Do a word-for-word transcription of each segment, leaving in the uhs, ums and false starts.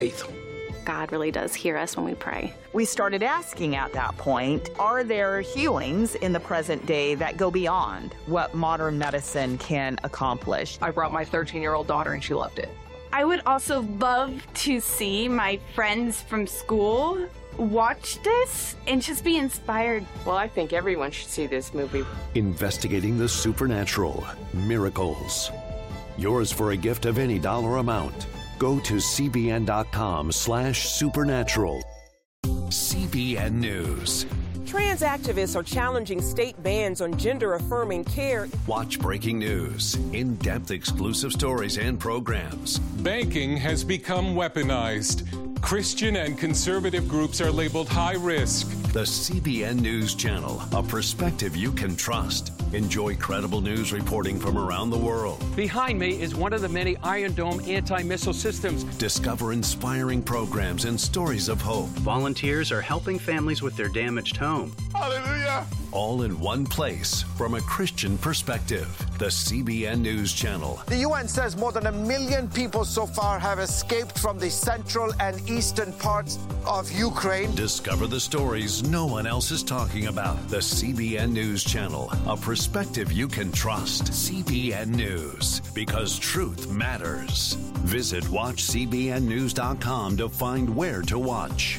faith. God really does hear us when we pray. We started asking at that point, are there healings in the present day that go beyond what modern medicine can accomplish? I brought my thirteen-year-old daughter and she loved it. I would also love to see my friends from school watch this and just be inspired. Well, I think everyone should see this movie. Investigating the supernatural, miracles. Yours for a gift of any dollar amount. Go to cbn.com slash supernatural. C B N News. Trans activists are challenging state bans on gender-affirming care. Watch breaking news, in-depth exclusive stories and programs. Banking has become weaponized. Christian and conservative groups are labeled high risk. The C B N News Channel, a perspective you can trust. Enjoy credible news reporting from around the world. Behind me is one of the many Iron Dome anti-missile systems. Discover inspiring programs and stories of hope. Volunteers are helping families with their damaged home. Hallelujah! All in one place from a Christian perspective. The C B N News Channel. The U N says more than a million people so far have escaped from the central and eastern parts of Ukraine. Discover the stories no one else is talking about. The C B N News Channel, a perspective you can trust. C B N News, because truth matters. Visit watch c b n news dot com to find where to watch.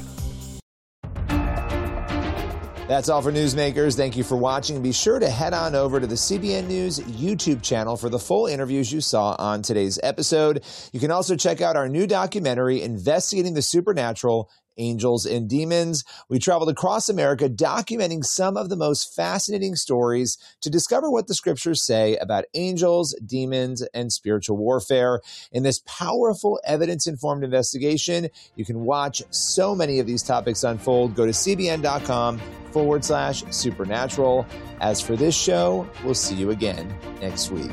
That's all for Newsmakers. Thank you for watching. Be sure to head on over to the C B N News YouTube channel for the full interviews you saw on today's episode. You can also check out our new documentary, Investigating the Supernatural, Angels and Demons. We traveled across America documenting some of the most fascinating stories to discover what the scriptures say about angels, demons, and spiritual warfare. In this powerful evidence-informed investigation, you can watch so many of these topics unfold. Go to cbn.com forward slash supernatural. As for this show, we'll see you again next week.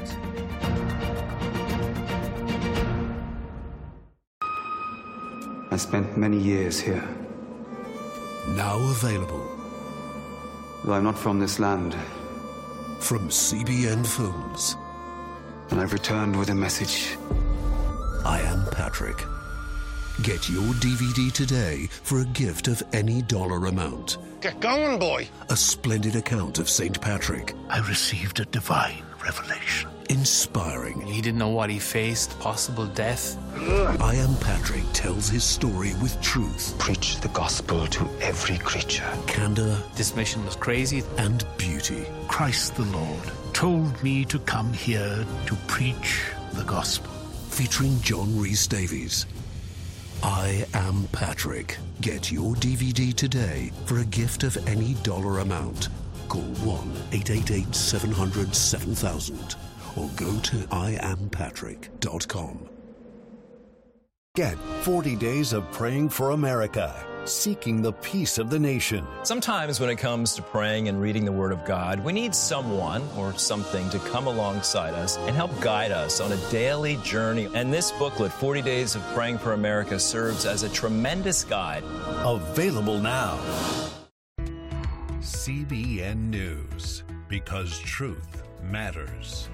I spent many years here. Now available. Though I'm not from this land. From C B N Films. And I've returned with a message. I Am Patrick. Get your D V D today for a gift of any dollar amount. Get going, boy. A splendid account of Saint Patrick. I received a divine revelation. Inspiring. He didn't know what he faced, possible death. I Am Patrick tells his story with truth. Preach the gospel to every creature. Candor. This mission was crazy. And beauty. Christ the Lord told me to come here to preach the gospel. Featuring John Rhys Davies. I Am Patrick. Get your D V D today for a gift of any dollar amount. Call one eight eight eight, seven hundred, seven thousand or go to i am patrick dot com. Get forty days of praying for America, seeking the peace of the nation. Sometimes when it comes to praying and reading the Word of God, we need someone or something to come alongside us and help guide us on a daily journey. And this booklet, forty days of Praying for America, serves as a tremendous guide. Available now. C B N News, because truth matters.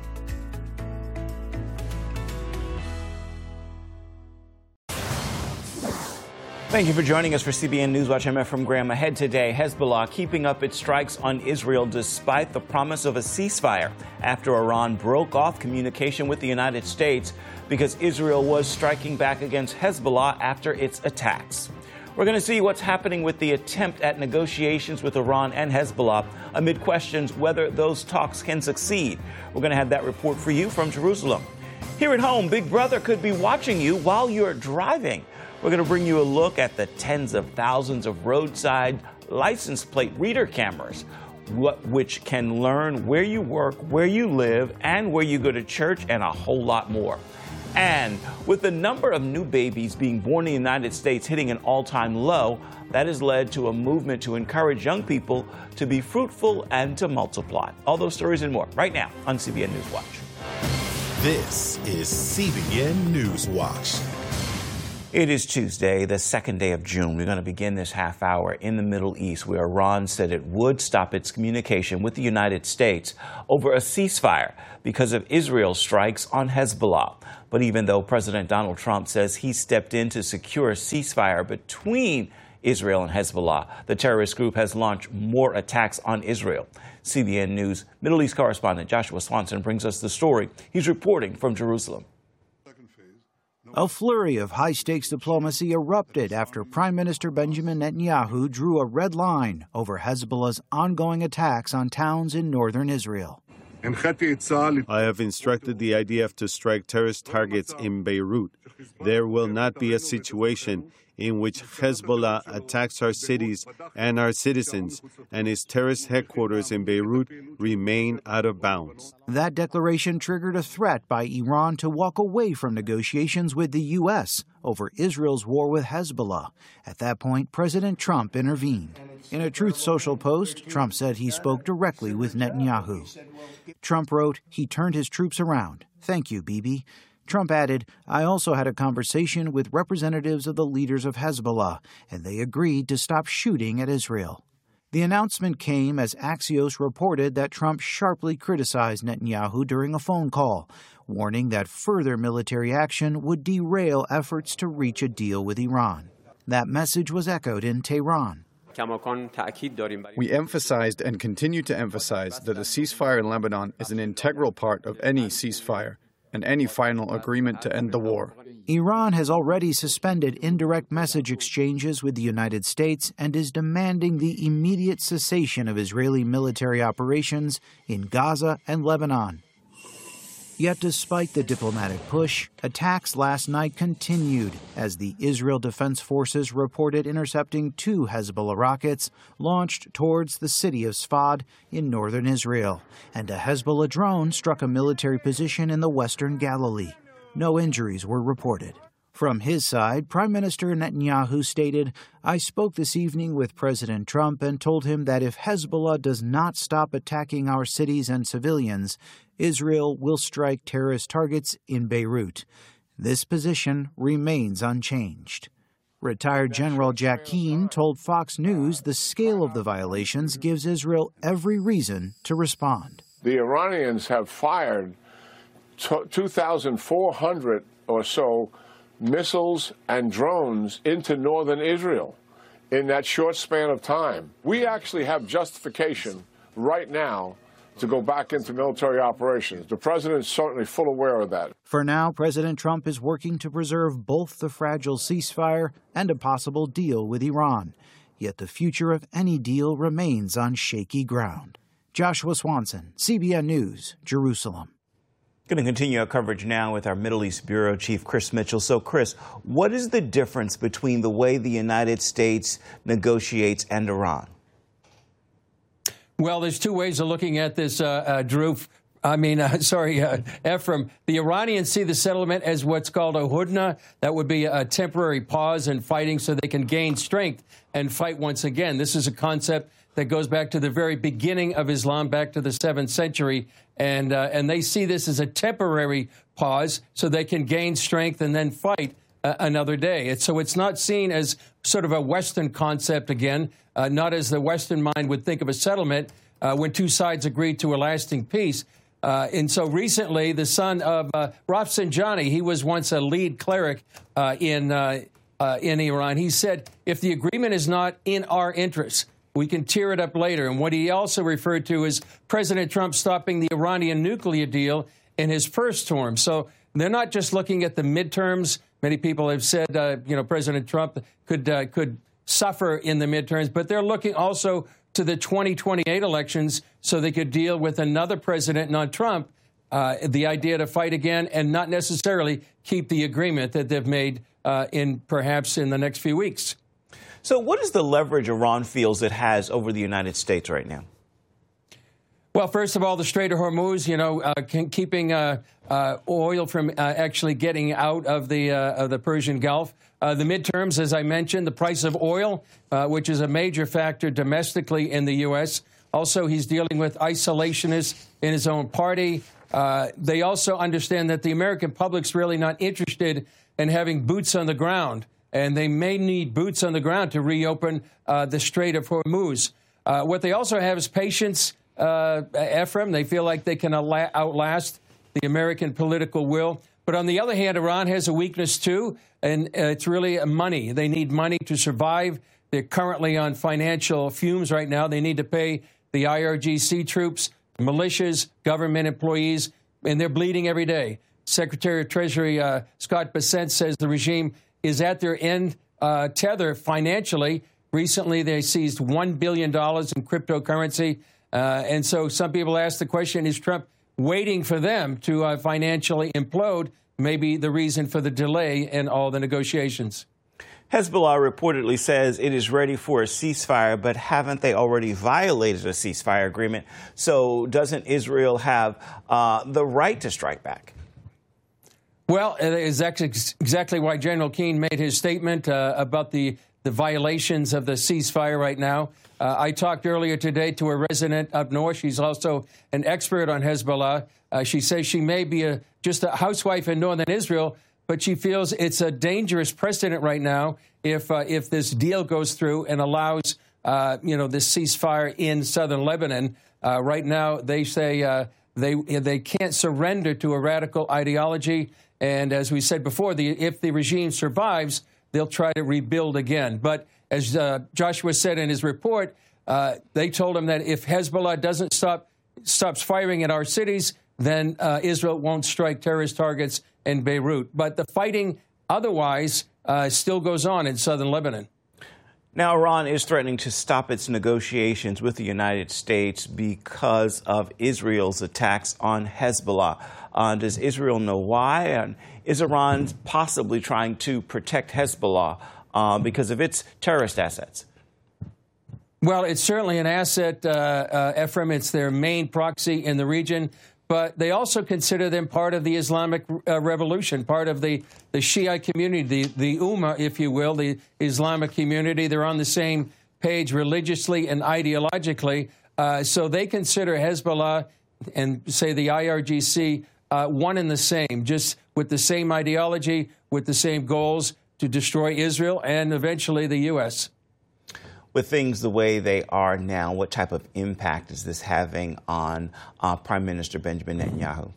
Thank you for joining us for C B N Newswatch. I'm Efrem Graham. Ahead today, Hezbollah keeping up its strikes on Israel despite the promise of a ceasefire after Iran broke off communication with the United States because Israel was striking back against Hezbollah after its attacks. We're going to see what's happening with the attempt at negotiations with Iran and Hezbollah amid questions whether those talks can succeed. We're going to have that report for you from Jerusalem. Here at home, Big Brother could be watching you while you're driving. We're going to bring you a look at the tens of thousands of roadside license plate reader cameras, what, which can learn where you work, where you live, and where you go to church, and a whole lot more. And with the number of new babies being born in the United States hitting an all-time low, that has led to a movement to encourage young people to be fruitful and to multiply. All those stories and more right now on C B N Newswatch. This is C B N Newswatch. It is Tuesday, the second day of June. We're going to begin this half hour in the Middle East, where Iran said it would stop its communication with the United States over a ceasefire because of Israel's strikes on Hezbollah. But even though President Donald Trump says he stepped in to secure a ceasefire between Israel and Hezbollah, the terrorist group has launched more attacks on Israel. C B N News Middle East correspondent Joshua Swanson brings us the story. He's reporting from Jerusalem. A flurry of high-stakes diplomacy erupted after Prime Minister Benjamin Netanyahu drew a red line over Hezbollah's ongoing attacks on towns in northern Israel. I have instructed the I D F to strike terrorist targets in Beirut. There will not be a situation in which Hezbollah attacks our cities and our citizens, and its terrorist headquarters in Beirut remain out of bounds. That declaration triggered a threat by Iran to walk away from negotiations with the U S over Israel's war with Hezbollah. At that point, President Trump intervened. In a Truth Social post, Trump said he spoke directly with Netanyahu. Trump wrote, "He turned his troops around. Thank you, Bibi." Trump added, "I also had a conversation with representatives of the leaders of Hezbollah, and they agreed to stop shooting at Israel." The announcement came as Axios reported that Trump sharply criticized Netanyahu during a phone call, warning that further military action would derail efforts to reach a deal with Iran. That message was echoed in Tehran. We emphasized and continue to emphasize that a ceasefire in Lebanon is an integral part of any ceasefire and any final agreement to end the war. Iran has already suspended indirect message exchanges with the United States and is demanding the immediate cessation of Israeli military operations in Gaza and Lebanon. Yet despite the diplomatic push, attacks last night continued as the Israel Defense Forces reported intercepting two Hezbollah rockets launched towards the city of Sfad in northern Israel, and a Hezbollah drone struck a military position in the western Galilee. No injuries were reported. From his side, Prime Minister Netanyahu stated, "I spoke this evening with President Trump and told him that if Hezbollah does not stop attacking our cities and civilians, Israel will strike terrorist targets in Beirut." This position remains unchanged. Retired General Jack Keane told Fox News the scale of the violations gives Israel every reason to respond. The Iranians have fired two thousand four hundred or so missiles and drones into northern Israel in that short span of time. We actually have justification right now to go back into military operations. The president is certainly full aware of that. For now, President Trump is working to preserve both the fragile ceasefire and a possible deal with Iran. Yet the future of any deal remains on shaky ground. Joshua Swanson, C B N News, Jerusalem. Going to continue our coverage now with our Middle East Bureau Chief, Chris Mitchell. So, Chris, what is the difference between the way the United States negotiates and Iran? Well, there's two ways of looking at this, uh, uh, Drew. I mean, uh, sorry, uh, Ephraim. The Iranians see the settlement as what's called a hudna. That would be a temporary pause in fighting so they can gain strength and fight once again. This is a concept that goes back to the very beginning of Islam, back to the seventh century. And uh, and they see this as a temporary pause so they can gain strength and then fight uh, another day. It's, so it's not seen as sort of a Western concept again, uh, not as the Western mind would think of a settlement uh, when two sides agreed to a lasting peace. Uh, and so recently, the son of uh, Rafsanjani, he was once a lead cleric uh, in, uh, uh, in Iran. He said, if the agreement is not in our interests, we can tear it up later. And what he also referred to is President Trump stopping the Iranian nuclear deal in his first term. So they're not just looking at the midterms. Many people have said, uh, you know, President Trump could uh, could suffer in the midterms, but they're looking also to the twenty twenty-eight elections so they could deal with another president, not Trump, uh, the idea to fight again and not necessarily keep the agreement that they've made uh, in perhaps in the next few weeks. So what is the leverage Iran feels it has over the United States right now? Well, first of all, the Strait of Hormuz, you know, uh, keeping uh, uh, oil from uh, actually getting out of the uh, of the Persian Gulf. Uh, the midterms, as I mentioned, the price of oil, uh, which is a major factor domestically in the U S. Also, he's dealing with isolationists in his own party. Uh, they also understand that the American public's really not interested and having boots on the ground. And they may need boots on the ground to reopen uh, the Strait of Hormuz. Uh, what they also have is patience, uh, Ephraim. They feel like they can outlast the American political will. But on the other hand, Iran has a weakness, too, and uh, it's really money. They need money to survive. They're currently on financial fumes right now. They need to pay the I R G C troops, militias, government employees, and they're bleeding every day. Secretary of Treasury uh, Scott Bessent says the regime is at their end uh, tether financially. Recently, they seized one billion dollars in cryptocurrency. Uh, and so some people ask the question, is Trump waiting for them to uh, financially implode? Maybe the reason for the delay in all the negotiations. Hezbollah reportedly says it is ready for a ceasefire, but haven't they already violated a ceasefire agreement? So doesn't Israel have uh, the right to strike back? Well, it is exactly why General Keane made his statement uh, about the, the violations of the ceasefire right now. Uh, I talked earlier today to a resident up north. She's also an expert on Hezbollah. Uh, she says she may be a, just a housewife in northern Israel, but she feels it's a dangerous precedent right now if uh, if this deal goes through and allows, uh, you know, this ceasefire in southern Lebanon. Uh, right now, they say uh, they they can't surrender to a radical ideology. And as we said before, the, if the regime survives, they'll try to rebuild again. But as uh, Joshua said in his report, uh, they told him that if Hezbollah doesn't stop stops firing at our cities, then uh, Israel won't strike terrorist targets in Beirut. But the fighting otherwise uh, still goes on in southern Lebanon. Now, Iran is threatening to stop its negotiations with the United States because of Israel's attacks on Hezbollah. Uh, does Israel know why? And is Iran possibly trying to protect Hezbollah uh, because of its terrorist assets? Well, it's certainly an asset, uh, uh, Ephraim. It's their main proxy in the region. But they also consider them part of the Islamic uh, revolution, part of the, the Shia community, the, the Ummah, if you will, the Islamic community. They're on the same page religiously and ideologically. Uh, so they consider Hezbollah and, say, the I R G C uh, one and the same, just with the same ideology, with the same goals to destroy Israel and eventually the U S With things the way they are now, what type of impact is this having on uh, Prime Minister Benjamin Netanyahu?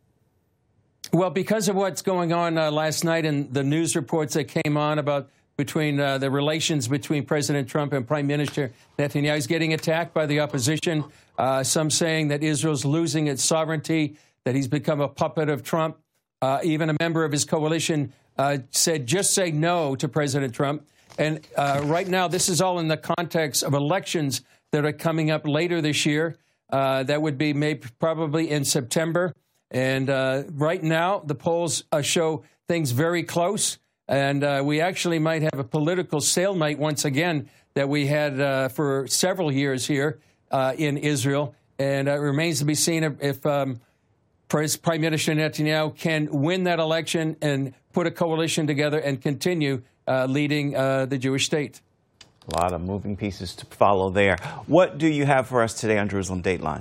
Well, because of what's going on uh, last night and the news reports that came on about between uh, the relations between President Trump and Prime Minister Netanyahu is getting attacked by the opposition, uh, some saying that Israel's losing its sovereignty, that he's become a puppet of Trump. Uh, even a member of his coalition uh, said, just say no to President Trump. And uh, right now, this is all in the context of elections that are coming up later this year. Uh, that would be maybe probably in September. And uh, right now, the polls uh, show things very close. And uh, we actually might have a political stalemate once again that we had uh, for several years here uh, in Israel. And uh, it remains to be seen if, if um, Prime Minister Netanyahu can win that election and put a coalition together and continue Uh, leading uh, the Jewish state. A lot of moving pieces to follow there. What do you have for us today on Jerusalem Dateline?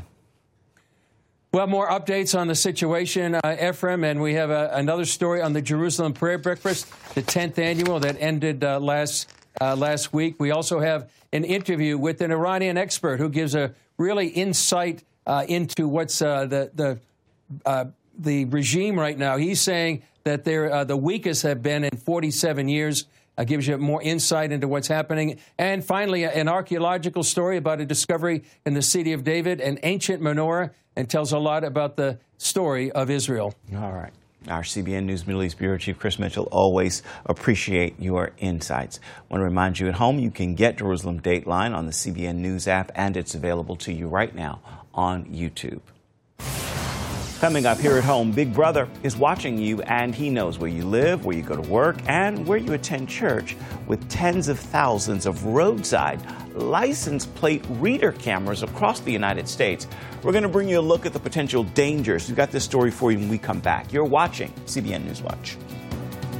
Well, more updates on the situation, uh, Ephraim, and we have a, another story on the Jerusalem Prayer Breakfast, the tenth annual that ended uh, last uh, last week. We also have an interview with an Iranian expert who gives a really insight uh, into what's uh, the the uh, the regime right now. He's saying that they're uh, the weakest have been in forty-seven years. Uh, gives you more insight into what's happening. And finally, an archaeological story about a discovery in the city of David, an ancient menorah, and tells a lot about the story of Israel. All right. Our C B N News Middle East Bureau Chief Chris Mitchell, always appreciate your insights. I want to remind you at home, you can get Jerusalem Dateline on the C B N News app, and it's available to you right now on YouTube. Coming up here at home, Big Brother is watching you, and he knows where you live, where you go to work, and where you attend church with tens of thousands of roadside license plate reader cameras across the United States. We're going to bring you a look at the potential dangers. We've got this story for you when we come back. You're watching C B N News Watch.